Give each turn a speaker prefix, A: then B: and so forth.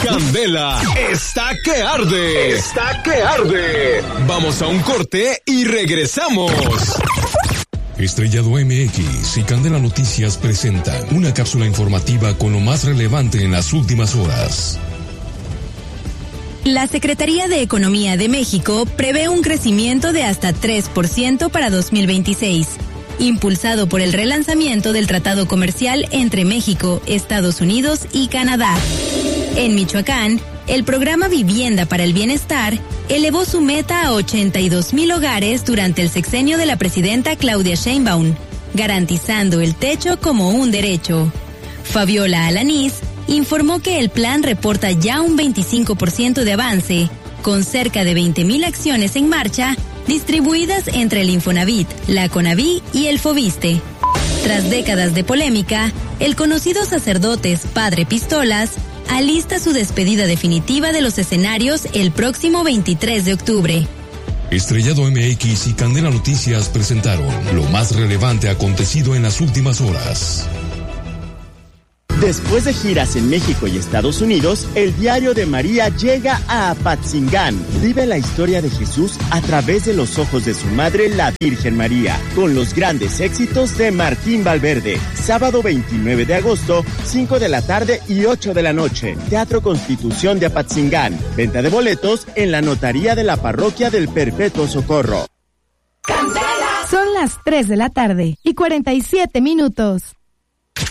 A: Candela está que arde. Está que arde. Vamos a un corte y regresamos.
B: Estrellado MX y Candela Noticias presentan una cápsula informativa con lo más relevante en las últimas horas.
C: La Secretaría de Economía de México prevé un crecimiento de hasta 3% para 2026, impulsado por el relanzamiento del Tratado Comercial entre México, Estados Unidos y Canadá. En Michoacán, el programa Vivienda para el Bienestar elevó su meta a 82,000 hogares durante el sexenio de la presidenta Claudia Sheinbaum, garantizando el techo como un derecho. Fabiola Alanís informó que el plan reporta ya un 25% de avance, con cerca de 20,000 acciones en marcha, distribuidas entre el Infonavit, la Conaví y el Foviste. Tras décadas de polémica, el conocido sacerdote Padre Pistolas alista su despedida definitiva de los escenarios el próximo 23 de octubre.
B: Estrellado MX y Candela Noticias presentaron lo más relevante acontecido en las últimas horas.
D: Después de giras en México y Estados Unidos, el Diario de María llega a Apatzingán. Vive la historia de Jesús a través de los ojos de su madre, la Virgen María, con los grandes éxitos de Martín Valverde. Sábado 29 de agosto, 5 de la tarde y 8 de la noche. Teatro Constitución de Apatzingán. Venta de boletos en la notaría de la Parroquia del Perpetuo Socorro.
E: Son las 3 de la tarde y 47 minutos.